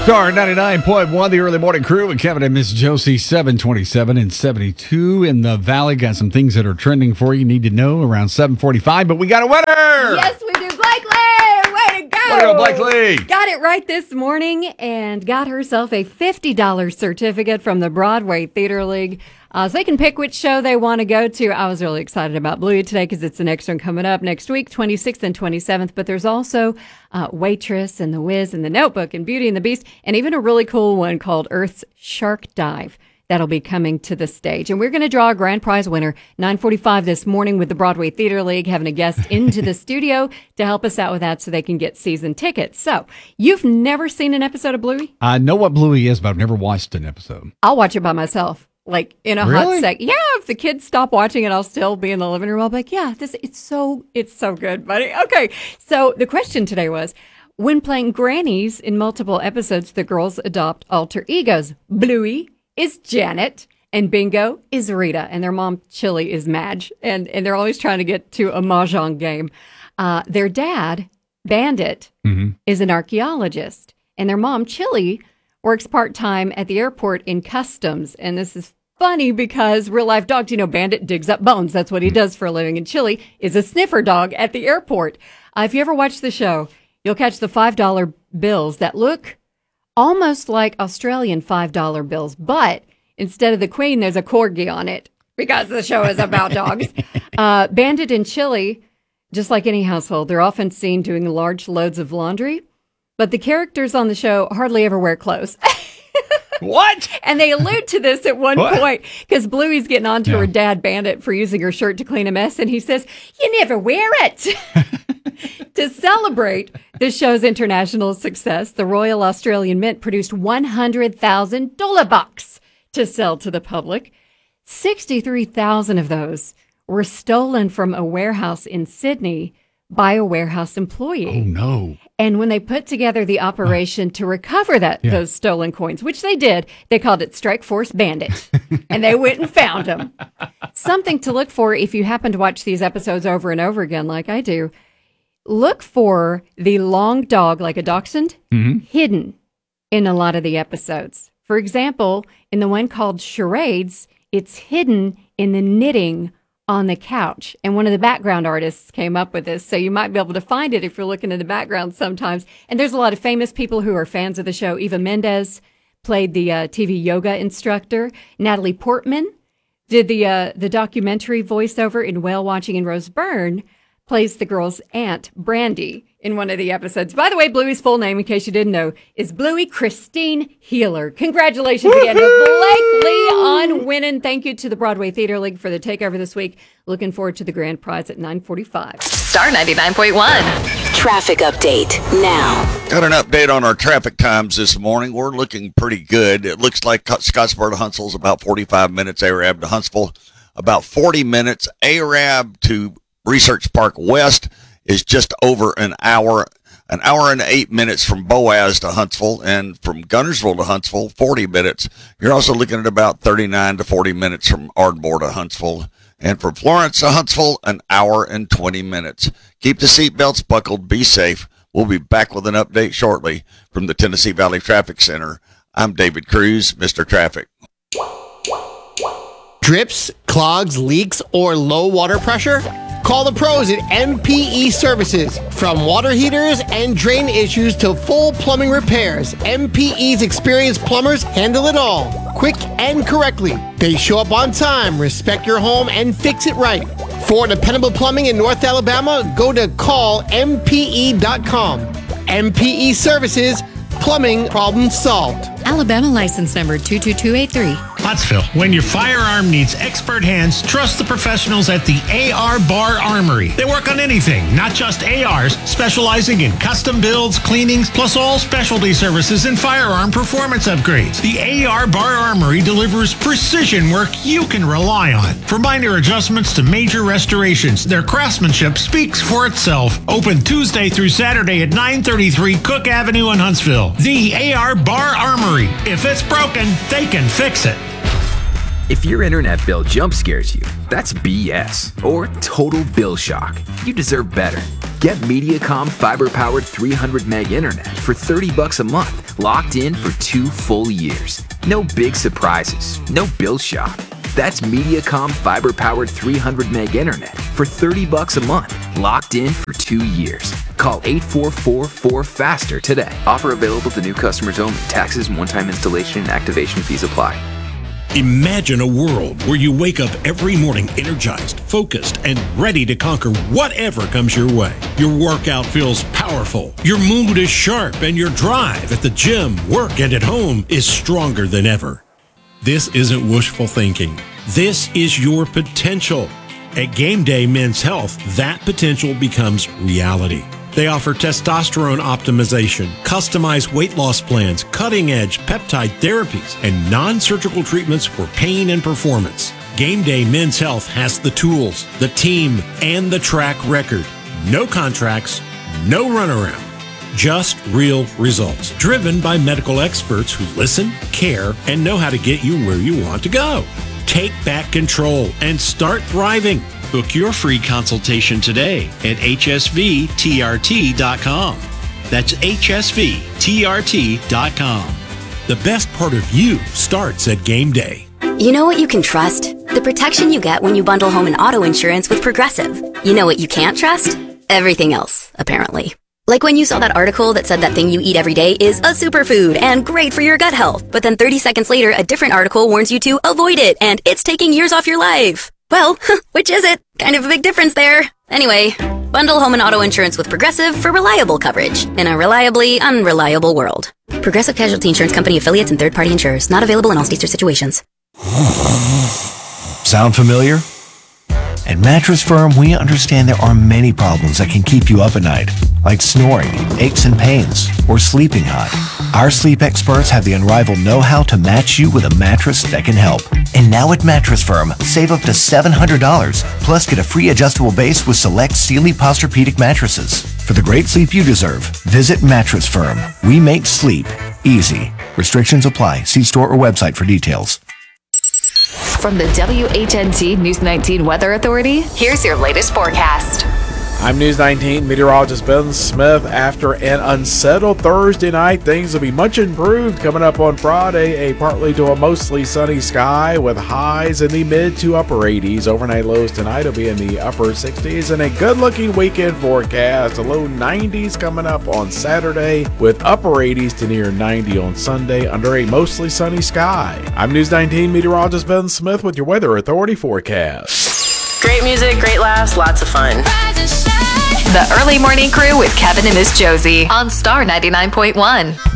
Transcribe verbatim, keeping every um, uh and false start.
Star ninety-nine point one, the early morning crew with Kevin and Miss Josie, seven twenty-seven and seventy-two in the Valley. Got some things that are trending for you need to know around seven forty-five, but we got a winner! Yes, we do. Blakely! Way to go! Way to go, Blakely! Got it right this morning and got herself a fifty dollars certificate from the Broadway Theater League. Uh, so they can pick which show they want to go to. I was really excited about Bluey today because it's the next one coming up next week, twenty-sixth and twenty-seventh. But there's also uh, Waitress and The Wiz and The Notebook and Beauty and the Beast, and even a really cool one called Earth's Shark Dive that'll be coming to the stage. And we're going to draw a grand prize winner nine forty-five this morning with the Broadway Theater League, having a guest into the studio to help us out with that so they can get season tickets. So you've never seen an episode of Bluey? I know what Bluey is, but I've never watched an episode. I'll watch it by myself. Like in a Really? hot sec. Yeah, if the kids stop watching it, I'll still be in the living room. I'll be like, yeah, this it's so it's so good, buddy. Okay. So the question today was, when playing grannies in multiple episodes, the girls adopt alter egos. Bluey is Janet and Bingo is Rita, and their mom Chili is Madge. And and they're always trying to get to a mahjong game. Uh, their dad, Bandit, Mm-hmm. is an archaeologist, and their mom Chili works part-time at the airport in customs. And this is funny because real-life dogs, you know, Bandit digs up bones. That's what he does for a living. And Chili is a sniffer dog at the airport. Uh, if you ever watch the show, you'll catch the five dollar bills that look almost like Australian five dollar bills. But instead of the queen, there's a corgi on it because the show is about dogs. Uh, Bandit and Chili, just like any household, they're often seen doing large loads of laundry. But the characters on the show hardly ever wear clothes. What? And they allude to this at one What? point because Bluey's getting on to Yeah. her dad, Bandit, for using her shirt to clean a mess. And he says, you never wear it. To celebrate the show's international success, the Royal Australian Mint produced one hundred thousand dollar bucks to sell to the public. sixty-three thousand of those were stolen from a warehouse in Sydney by a warehouse employee. Oh, no. And when they put together the operation to recover that Yeah. those stolen coins, which they did, they called it Strike Force Bandit. And they went and found them. Something to look for if you happen to watch these episodes over and over again like I do. Look for the long dog, like a dachshund, hidden in a lot of the episodes. For example, in the one called Charades, it's hidden in the knitting on the couch. And one of the background artists came up with this, so you might be able to find it if you're looking in the background sometimes. And there's a lot of famous people who are fans of the show. Eva Mendes played the uh, T V yoga instructor. Natalie Portman did the uh, the documentary voiceover in Whale Watching, and Rose Byrne plays the girl's aunt, Brandy, in one of the episodes. By the way, Bluey's full name, in case you didn't know, is Bluey Christine Healer. Congratulations again to Blakely on winning. Thank you to the Broadway Theater League for the takeover this week. Looking forward to the grand prize at nine forty-five. Star ninety-nine point one. Traffic update now. Got an update on our traffic times this morning. We're looking pretty good. It looks like Scottsboro to Huntsville's about forty-five minutes. Arab to Huntsville, about forty minutes. Arab to Research Park West is just over an hour, an hour and eight minutes from Boaz to Huntsville, and from Gunnersville to Huntsville, forty minutes. You're also looking at about thirty-nine to forty minutes from Ardmore to Huntsville, and from Florence to Huntsville, an hour and twenty minutes. Keep the seatbelts buckled. Be safe. We'll be back with an update shortly from the Tennessee Valley Traffic Center. I'm David Cruz, Mister Traffic. Drips, clogs, leaks, or low water pressure? Call the pros at M P E Services. From water heaters and drain issues to full plumbing repairs, M P E's experienced plumbers handle it all, quick and correctly. They show up on time, respect your home, and fix it right. For dependable plumbing in North Alabama, go to call M P E dot com. M P E Services, plumbing problem solved. Alabama license number two two two eight three. Pottsville, when your firearm needs expert hands, trust the professionals at the A R Bar Armory. They work on anything, not just A Rs, specializing in custom builds, cleanings, plus all specialty services and firearm performance upgrades. The A R Bar Armory delivers precision work you can rely on. From minor adjustments to major restorations, their craftsmanship speaks for itself. Open Tuesday through Saturday at nine thirty-three Cook Avenue in Huntsville. The A R Bar Armory. If it's broken, they can fix it. If your internet bill jump scares you, that's B S or total bill shock. You deserve better. Get Mediacom fiber-powered three hundred meg internet for thirty bucks a month locked in for two full years. No big surprises, no bill shock. That's Mediacom fiber-powered three hundred meg internet for thirty bucks a month, locked in for two years. Call eight four four, four, FASTER today. Offer available to new customers only. Taxes and one-time installation and activation fees apply. Imagine a world where you wake up every morning energized, focused, and ready to conquer whatever comes your way. Your workout feels powerful, your mood is sharp, and your drive at the gym, work, and at home is stronger than ever. This isn't wishful thinking. This is your potential. At Game Day Men's Health, that potential becomes reality. They offer testosterone optimization, customized weight loss plans, cutting-edge peptide therapies, and non-surgical treatments for pain and performance. Game Day Men's Health has the tools, the team, and the track record. No contracts, no runaround. Just real results, driven by medical experts who listen, care, and know how to get you where you want to go. Take back control and start thriving. Book your free consultation today at H S V T R T dot com. That's H S V T R T dot com. The best part of you starts at Game Day. You know what you can trust? The protection you get when you bundle home and auto insurance with Progressive. You know what you can't trust? Everything else, apparently. Like when you saw that article that said that thing you eat every day is a superfood and great for your gut health, but then thirty seconds later, a different article warns you to avoid it and it's taking years off your life. Well, which is it? Kind of a big difference there. Anyway, bundle home and auto insurance with Progressive for reliable coverage in a reliably unreliable world. Progressive Casualty Insurance Company affiliates and third-party insurers. Not available in all states or situations. Sound familiar? At Mattress Firm, we understand there are many problems that can keep you up at night, like snoring, aches and pains, or sleeping hot. Our sleep experts have the unrivaled know-how to match you with a mattress that can help. And now at Mattress Firm, save up to seven hundred dollars, plus get a free adjustable base with select Sealy Posturepedic mattresses. For the great sleep you deserve, visit Mattress Firm. We make sleep easy. Restrictions apply. See store or website for details. From the W H N T News nineteen Weather Authority, here's your latest forecast. I'm News nineteen meteorologist Ben Smith. After an unsettled Thursday night, things will be much improved coming up on Friday. A partly to a mostly sunny sky with highs in the mid to upper eighties. Overnight lows tonight will be in the upper sixties, and a good-looking weekend forecast. A low nineties coming up on Saturday with upper eighties to near ninety on Sunday under a mostly sunny sky. I'm News nineteen meteorologist Ben Smith with your Weather Authority forecast. Great music, great laughs, lots of fun. The Early Morning Crew with Kevin and Miss Josie on Star ninety-nine point one.